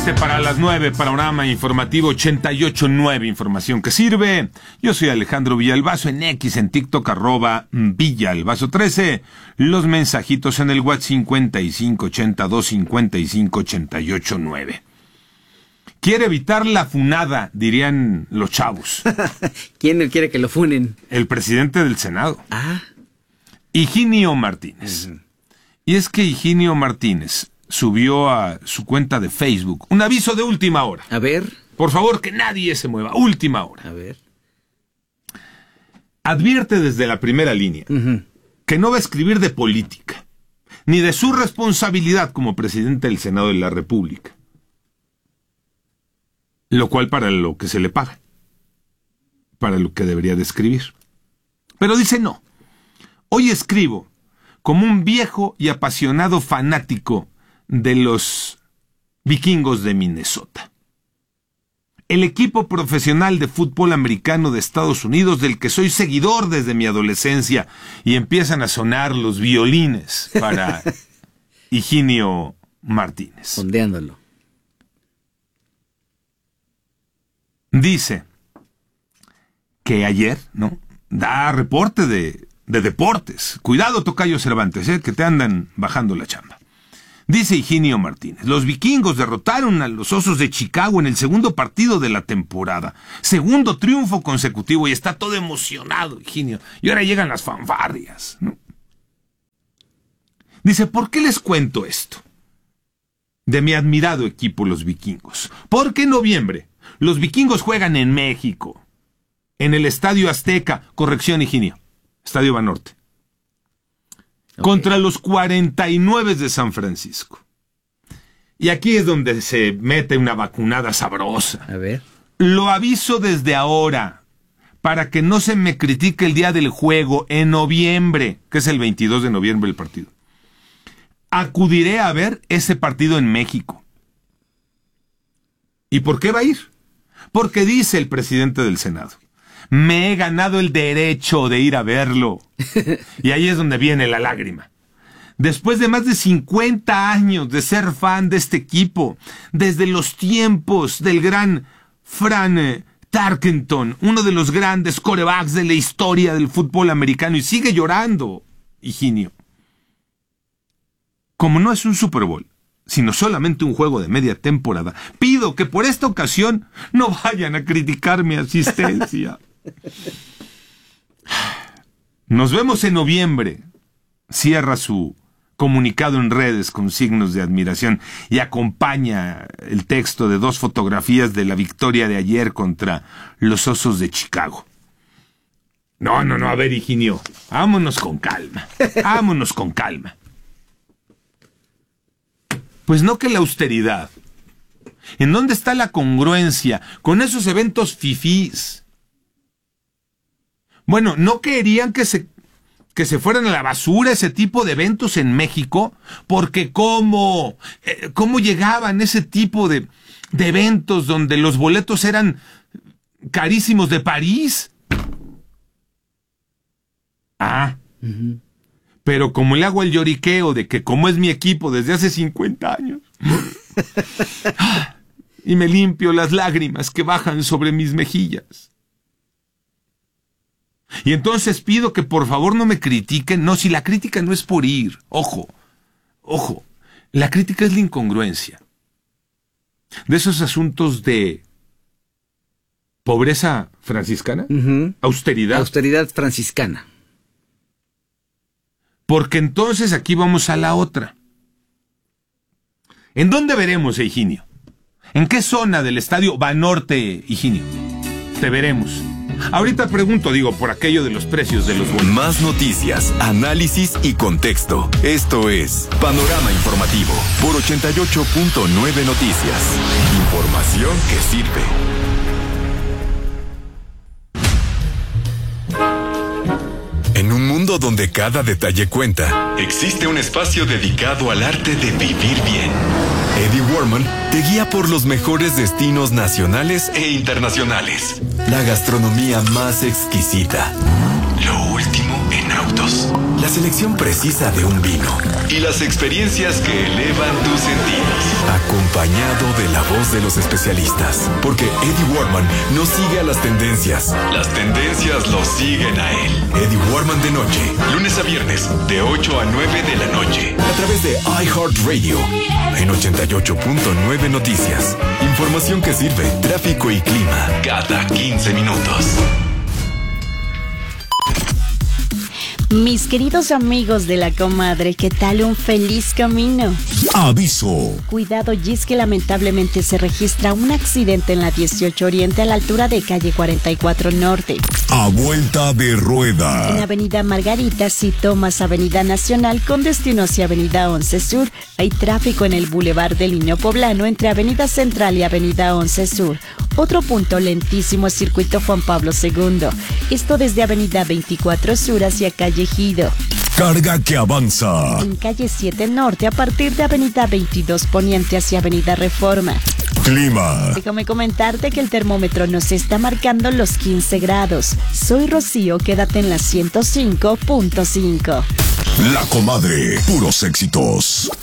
instante para las 9, panorama informativo 88.9, información que sirve. Yo soy Alejandro Villalbazo, en X, en TikTok, @Villalbazo13. Los mensajitos en el WhatsApp 5582558889. Quiere evitar la funada, dirían los chavos. ¿Quién no quiere que lo funen? El presidente del Senado. Ah. Higinio Martínez. Y es que Higinio Martínez subió a su cuenta de Facebook un aviso de última hora. A ver. Por favor, que nadie se mueva. Última hora. A ver. Advierte desde la primera línea que no va a escribir de política, ni de su responsabilidad como presidente del Senado de la República. Lo cual para lo que se le paga. Para lo que debería de escribir. Pero dice no. Hoy escribo como un viejo y apasionado fanático de los Vikingos de Minnesota. El equipo profesional de fútbol americano de Estados Unidos del que soy seguidor desde mi adolescencia, y empiezan a sonar los violines para Higinio Martínez. Sondeándolo. Dice que ayer, ¿no?, da reporte de deportes. Cuidado, tocayo Cervantes, que te andan bajando la chamba. Dice Higinio Martínez: los vikingos derrotaron a los Osos de Chicago en el segundo partido de la temporada. Segundo triunfo consecutivo, y está todo emocionado, Higinio. Y ahora llegan las fanfarrias, ¿no? Dice: ¿por qué les cuento esto? De mi admirado equipo, los vikingos. Porque en noviembre, los vikingos juegan en México, en el Estadio Azteca, corrección, Higinio, Estadio Banorte. Okay. Contra los 49 de San Francisco. Y aquí es donde se mete una vacunada sabrosa. A ver. Lo aviso desde ahora, para que no se me critique el día del juego, en noviembre, que es el 22 de noviembre el partido. Acudiré a ver ese partido en México. ¿Y por qué va a ir? Porque dice el presidente del Senado: me he ganado el derecho de ir a verlo. Y ahí es donde viene la lágrima. Después de más de 50 años de ser fan de este equipo, desde los tiempos del gran Fran Tarkenton, uno de los grandes quarterbacks de la historia del fútbol americano, y sigue llorando, Higinio. Como no es un Super Bowl, sino solamente un juego de media temporada, pido que por esta ocasión no vayan a criticar mi asistencia. Nos vemos en noviembre. Cierra su comunicado en redes con signos de admiración y acompaña el texto de 2 fotografías de la victoria de ayer contra los Osos de Chicago. No, a ver, Higinio, vámonos con calma. Vámonos con calma. Pues no, que la austeridad. ¿En dónde está la congruencia con esos eventos fifís? Bueno, ¿no querían que se fueran a la basura ese tipo de eventos en México? Porque ¿cómo llegaban ese tipo de eventos donde los boletos eran carísimos de París? Pero como le hago el lloriqueo de que como es mi equipo desde hace 50 años, y me limpio las lágrimas que bajan sobre mis mejillas. Y entonces pido que por favor no me critiquen. No, si la crítica no es por ir. Ojo. La crítica es la incongruencia. De esos asuntos de pobreza franciscana, austeridad. Austeridad franciscana. Porque entonces aquí vamos a la otra. ¿En dónde veremos, Higinio? ¿En qué zona del Estadio Banorte, Higinio? Te veremos. Ahorita pregunto, por aquello de los precios de los boletos. Más noticias, análisis y contexto. Esto es Panorama Informativo por 88.9 Noticias. Información que sirve. En un mundo donde cada detalle cuenta, existe un espacio dedicado al arte de vivir bien. Eddie Worman te guía por los mejores destinos nacionales e internacionales. La gastronomía más exquisita. Lo último en autos. La selección precisa de un vino. Y las experiencias que elevan tus sentidos. Acompañado acompañado de la voz de los especialistas. Porque Eddie Warman no sigue a las tendencias. Las tendencias lo siguen a él. Eddie Warman de noche, lunes a viernes, de 8 a 9 de la noche. A través de iHeartRadio, en 88.9 Noticias. Información que sirve, tráfico y clima, cada 15 minutos. Mis queridos amigos de la comadre, ¿qué tal? Un feliz camino. Aviso. Cuidado, y es que lamentablemente se registra un accidente en la 18 Oriente a la altura de calle 44 Norte. A vuelta de rueda. En Avenida Margarita, si tomas Avenida Nacional con destino hacia Avenida 11 Sur, hay tráfico en el Boulevard del Niño Poblano entre Avenida Central y Avenida 11 Sur. Otro punto lentísimo es Circuito Juan Pablo II. Esto desde Avenida 24 Sur hacia calle Ejido. Carga que avanza. En calle 7 Norte a partir de Avenida 22 Poniente hacia Avenida Reforma. Clima. Déjame comentarte que el termómetro nos está marcando los 15 grados. Soy Rocío, quédate en la 105.5. La comadre, puros éxitos.